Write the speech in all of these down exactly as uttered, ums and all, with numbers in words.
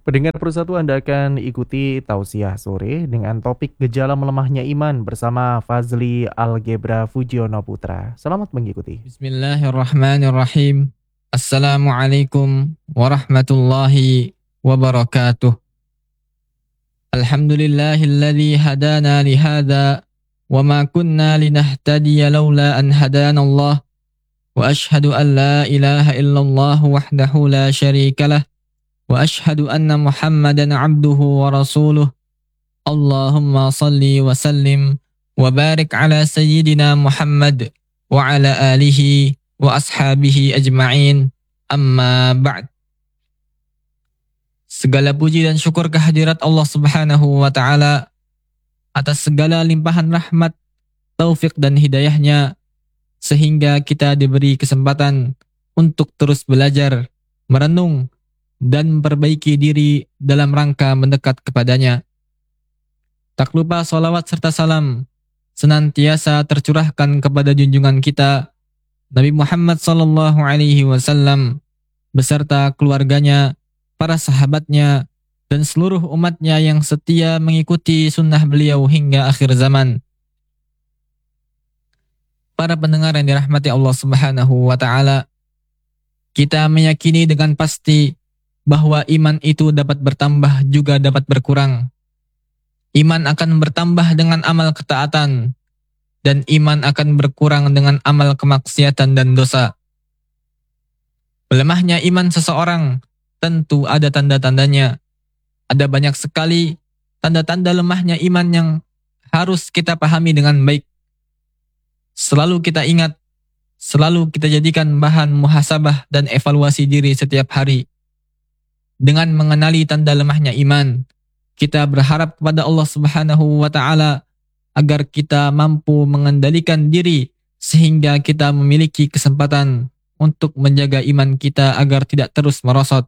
Pendengar Persatu, Anda akan ikuti tausiah sore dengan topik gejala melemahnya iman bersama Fazli Algebra Fujiono Putra. Selamat mengikuti. Bismillahirrahmanirrahim. Assalamualaikum warahmatullahi wabarakatuh. Alhamdulillahilladzi hadana lihada wa ma kunna linahtadiya laula an hadana Allah wa ashhadu an la ilaha illallah wahdahu la syarikalah wa ashhadu anna Muhammadan abduhu wa rasuluh. Allahumma salli wa sallim wa barik ala sayyidina Muhammad wa ala alihi wa ashabihi ajma'in, amma ba'd. Segala puji dan syukur kehadirat Allah subhanahu wa ta'ala atas segala limpahan rahmat, taufik dan hidayahnya, sehingga kita diberi kesempatan untuk terus belajar, merenung, dan memperbaiki diri dalam rangka mendekat kepadanya. Tak lupa salawat serta salam senantiasa tercurahkan kepada junjungan kita Nabi Muhammad sallallahu alaihi wasallam beserta keluarganya, para sahabatnya, dan seluruh umatnya yang setia mengikuti sunnah beliau hingga akhir zaman. Para pendengar yang dirahmati Allah subhanahu wa ta'ala, kita meyakini dengan pasti bahwa iman itu dapat bertambah juga dapat berkurang. Iman akan bertambah dengan amal ketaatan, dan iman akan berkurang dengan amal kemaksiatan dan dosa. Melemahnya iman seseorang tentu ada tanda-tandanya. Ada banyak sekali tanda-tanda lemahnya iman yang harus kita pahami dengan baik. Selalu kita ingat, selalu kita jadikan bahan muhasabah dan evaluasi diri setiap hari. Dengan mengenali tanda lemahnya iman, kita berharap kepada Allah subhanahu wa ta'ala agar kita mampu mengendalikan diri sehingga kita memiliki kesempatan untuk menjaga iman kita agar tidak terus merosot.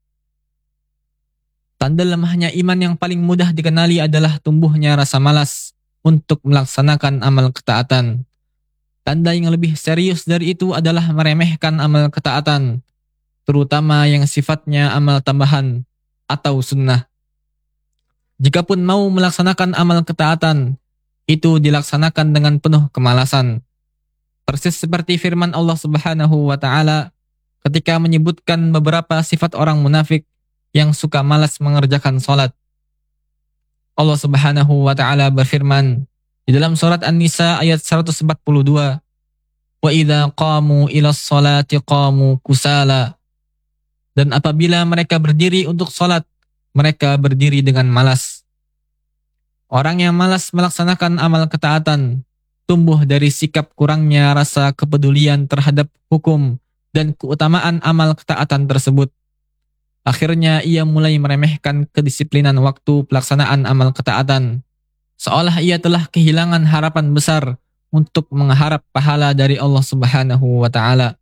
Tanda lemahnya iman yang paling mudah dikenali adalah tumbuhnya rasa malas untuk melaksanakan amal ketaatan. Tanda yang lebih serius dari itu adalah meremehkan amal ketaatan, terutama yang sifatnya amal tambahan atau sunnah. Jikapun mau melaksanakan amal ketaatan, itu dilaksanakan dengan penuh kemalasan. Persis seperti firman Allah subhanahu wa ta'ala ketika menyebutkan beberapa sifat orang munafik yang suka malas mengerjakan salat. Allah subhanahu wa ta'ala berfirman di dalam surat An-Nisa ayat seratus empat puluh dua, "Wa idza qamu ilas salati qamu kusala." Dan apabila mereka berdiri untuk salat, mereka berdiri dengan malas. Orang yang malas melaksanakan amal ketaatan tumbuh dari sikap kurangnya rasa kepedulian terhadap hukum dan keutamaan amal ketaatan tersebut. Akhirnya ia mulai meremehkan kedisiplinan waktu pelaksanaan amal ketaatan, seolah ia telah kehilangan harapan besar untuk mengharap pahala dari Allah subhanahu wa ta'ala.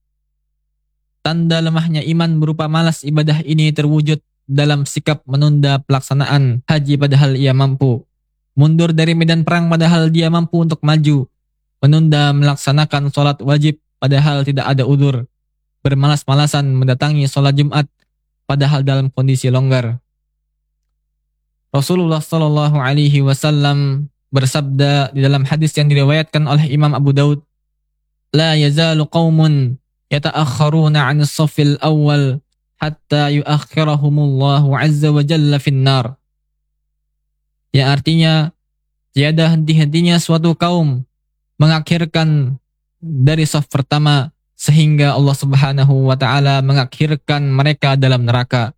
Tanda lemahnya iman berupa malas ibadah ini terwujud dalam sikap menunda pelaksanaan haji padahal ia mampu, mundur dari medan perang padahal dia mampu untuk maju, menunda melaksanakan sholat wajib padahal tidak ada udzur, bermalas-malasan mendatangi sholat Jumat padahal dalam kondisi longgar. Rasulullah sallallahu alaihi wasallam bersabda di dalam hadis yang diriwayatkan oleh Imam Abu Daud, "La yazalu qaumun yata'akhkharuna 'anil shaffil awwal hatta yuakhirahumullahu 'azza wa jalla finnar." Yang artinya, tiada henti-hentinya suatu kaum mengakhirkan dari saf pertama sehingga Allah subhanahu wa ta'ala mengakhirkan mereka dalam neraka.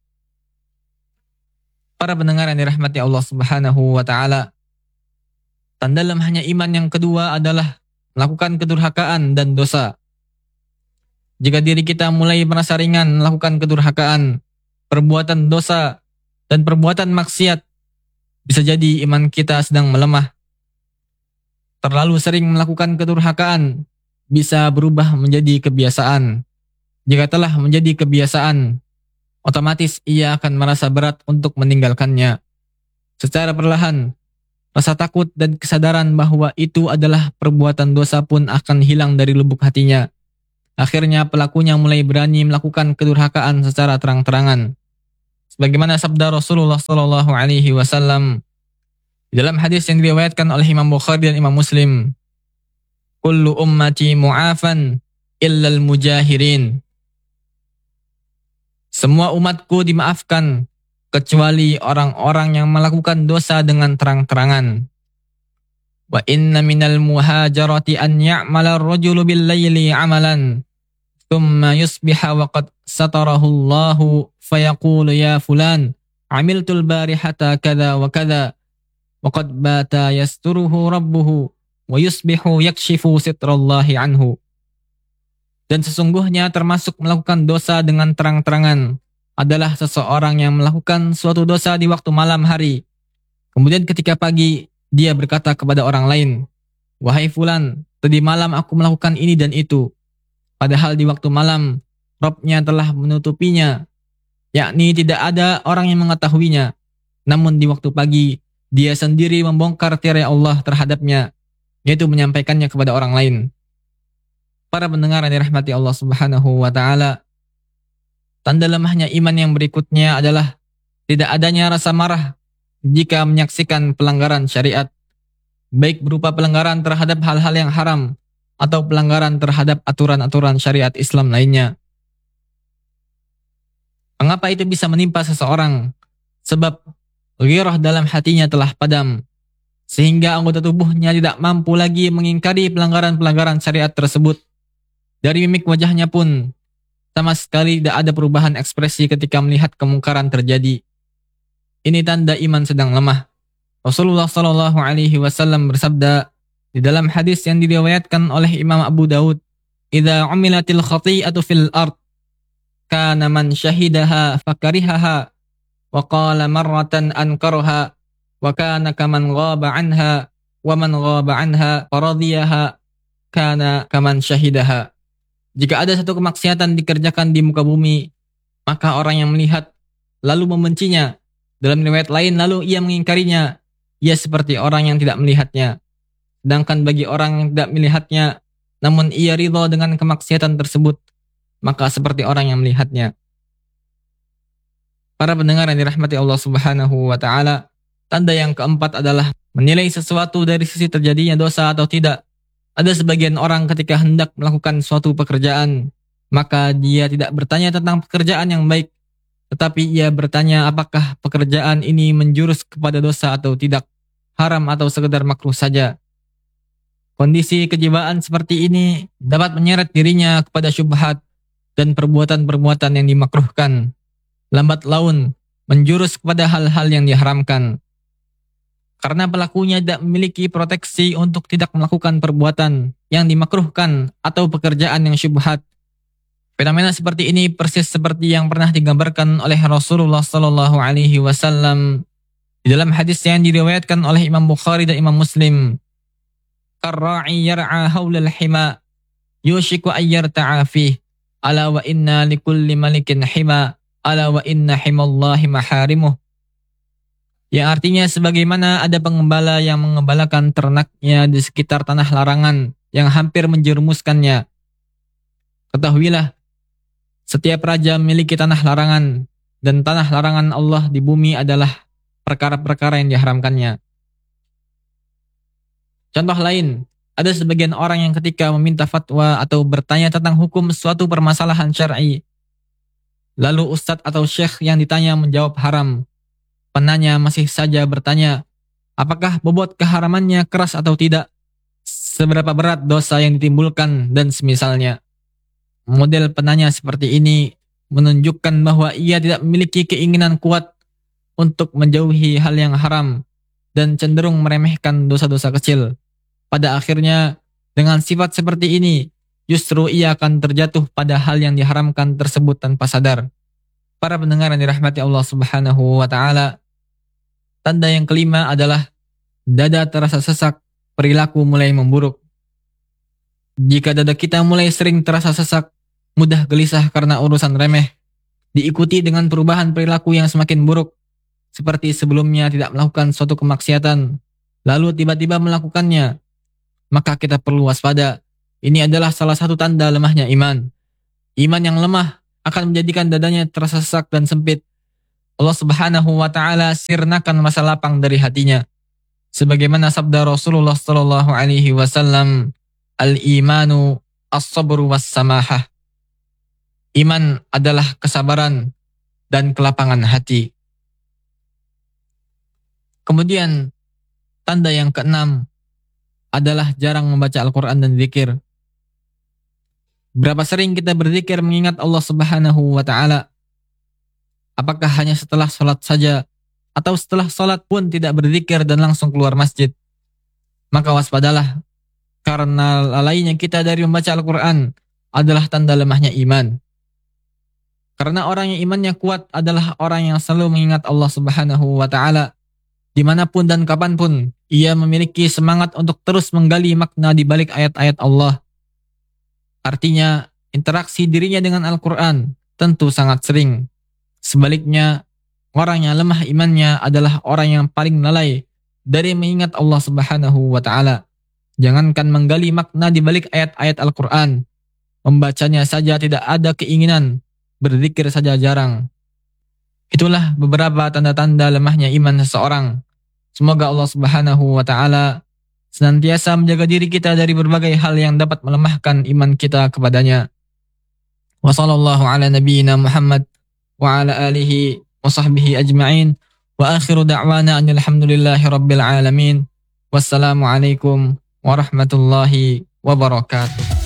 Para pendengar yang dirahmati Allah subhanahu wa ta'ala, tanda lemahnya iman yang kedua adalah melakukan kedurhakaan dan dosa. Jika diri kita mulai merasa ringan melakukan kedurhakaan, perbuatan dosa, dan perbuatan maksiat, bisa jadi iman kita sedang melemah. Terlalu sering melakukan kedurhakaan bisa berubah menjadi kebiasaan. Jika telah menjadi kebiasaan, otomatis ia akan merasa berat untuk meninggalkannya. Secara perlahan, rasa takut dan kesadaran bahwa itu adalah perbuatan dosa pun akan hilang dari lubuk hatinya. Akhirnya pelakunya mulai berani melakukan kedurhakaan secara terang-terangan. Sebagaimana sabda Rasulullah sallallahu alaihi wasallam dalam hadis yang diriwayatkan oleh Imam Bukhari dan Imam Muslim, kullu ummati mu'afan illal mujahirin. Semua umatku dimaafkan kecuali orang-orang yang melakukan dosa dengan terang-terangan. Wa inna minal muhajarati an ya'mala ar-rajulu bil-laili 'amalan thumma yusbiha wa qad satarahu Allahu fayaqulu ya fulan 'amiltul barihata kadza wa kadza wa qad bata yasturuhu rabbuhu wa yusbihu yakshifu sitrallahi anhu. Dan sesungguhnya termasuk melakukan dosa dengan terang-terangan adalah seseorang yang melakukan suatu dosa di waktu malam hari. Kemudian ketika pagi dia berkata kepada orang lain, wahai fulan, tadi malam aku melakukan ini dan itu. Padahal di waktu malam Rabb-nya telah menutupinya, yakni tidak ada orang yang mengetahuinya. Namun di waktu pagi dia sendiri membongkar tirai Allah terhadapnya, yaitu menyampaikannya kepada orang lain. Para pendengar yang dirahmati Allah Subhanahu wa taala, tanda lemahnya iman yang berikutnya adalah tidak adanya rasa marah jika menyaksikan pelanggaran syariat, baik berupa pelanggaran terhadap hal-hal yang haram atau pelanggaran terhadap aturan-aturan syariat Islam lainnya. Mengapa itu bisa menimpa seseorang? Sebab ghirah dalam hatinya telah padam, sehingga anggota tubuhnya tidak mampu lagi mengingkari pelanggaran-pelanggaran syariat tersebut. Dari mimik wajahnya pun sama sekali tidak ada perubahan ekspresi ketika melihat kemungkaran terjadi. Ini tanda iman sedang lemah. Rasulullah sallallahu alaihi wasallam bersabda di dalam hadis yang diriwayatkan oleh Imam Abu Daud, "Idza umilatil khati'atu fil ard, kana man syahidaha fakarihaha, wa qala marratan ankaraha, wa kana kaman ghaba anha, wa man ghaba anha faradiyaha, kana kaman syahidaha." Jika ada satu kemaksiatan dikerjakan di muka bumi, maka orang yang melihat lalu membencinya. Dalam riwayat lain, lalu ia mengingkarinya, ia seperti orang yang tidak melihatnya. Sedangkan bagi orang yang tidak melihatnya, namun ia ridha dengan kemaksiatan tersebut, maka seperti orang yang melihatnya. Para pendengar yang dirahmati Allah Subhanahu wa taala, tanda yang keempat adalah menilai sesuatu dari sisi terjadinya dosa atau tidak. Ada sebagian orang ketika hendak melakukan suatu pekerjaan, maka dia tidak bertanya tentang pekerjaan yang baik, tetapi ia bertanya apakah pekerjaan ini menjurus kepada dosa atau tidak, haram atau sekedar makruh saja. Kondisi kejiwaan seperti ini dapat menyeret dirinya kepada syubhat dan perbuatan-perbuatan yang dimakruhkan, lambat laun menjurus kepada hal-hal yang diharamkan. Karena pelakunya tidak memiliki proteksi untuk tidak melakukan perbuatan yang dimakruhkan atau pekerjaan yang syubhat. Fenomena seperti ini persis seperti yang pernah digambarkan oleh Rasulullah sallallahu alaihi wasallam di dalam hadis yang diriwayatkan oleh Imam Bukhari dan Imam Muslim. Karra'i yar'a haulal hima yushiku ayyarta'a fih, ala wa inna likulli malikin hima, ala wa inna himallahi maharimuh. Yang artinya sebagaimana ada pengembala yang mengembalakan ternaknya di sekitar tanah larangan yang hampir menjerumuskannya. Ketahuilah, setiap raja memiliki tanah larangan, dan tanah larangan Allah di bumi adalah perkara-perkara yang diharamkannya. Contoh lain, ada sebagian orang yang ketika meminta fatwa atau bertanya tentang hukum suatu permasalahan syar'i, lalu ustadz atau syekh yang ditanya menjawab haram. Penanya masih saja bertanya, apakah bobot keharamannya keras atau tidak? Seberapa berat dosa yang ditimbulkan dan semisalnya. Model penanya seperti ini menunjukkan bahwa ia tidak memiliki keinginan kuat untuk menjauhi hal yang haram dan cenderung meremehkan dosa-dosa kecil. Pada akhirnya, dengan sifat seperti ini, justru ia akan terjatuh pada hal yang diharamkan tersebut tanpa sadar. Para pendengar yang dirahmati Allah Subhanahu wa taala, tanda yang kelima adalah dada terasa sesak, perilaku mulai memburuk. Jika dada kita mulai sering terasa sesak, mudah gelisah karena urusan remeh, diikuti dengan perubahan perilaku yang semakin buruk, seperti sebelumnya tidak melakukan suatu kemaksiatan, lalu tiba-tiba melakukannya, maka kita perlu waspada. Ini adalah salah satu tanda lemahnya iman. Iman yang lemah akan menjadikan dadanya terasa sesak dan sempit, Allah Subhanahu wa taala sirnakan masa lapang dari hatinya. Sebagaimana sabda Rasulullah sallallahu alaihi wasallam, al-imanu as-sabru was-samahah. Iman adalah kesabaran dan kelapangan hati. Kemudian tanda yang keenam adalah jarang membaca Al-Quran dan zikir. Berapa sering kita berzikir mengingat Allah Subhanahu wa taala? Apakah hanya setelah sholat saja, atau setelah sholat pun tidak berzikir dan langsung keluar masjid? Maka waspadalah, karena lalainya kita dari membaca Al-Quran adalah tanda lemahnya iman. Karena orang yang imannya kuat adalah orang yang selalu mengingat Allah Subhanahu wa taala dimanapun dan kapanpun. Ia memiliki semangat untuk terus menggali makna di balik ayat-ayat Allah. Artinya, interaksi dirinya dengan Al-Quran tentu sangat sering. Sebaliknya, orang yang lemah imannya adalah orang yang paling lalai dari mengingat Allah Subhanahu wa taala. Jangankan menggali makna di balik ayat-ayat Al-Quran, membacanya saja tidak ada keinginan, berzikir saja jarang. Itulah beberapa tanda-tanda lemahnya iman seseorang. Semoga Allah Subhanahu wa taala senantiasa menjaga diri kita dari berbagai hal yang dapat melemahkan iman kita kepadanya. Wa sallallahu ala nabiyyina Muhammad wa ala alihi wa sahbihi ajma'in. Wa akhiru da'wana anil hamdulillahi rabbil alamin. Wassalamu alaikum warahmatullahi wabarakatuh.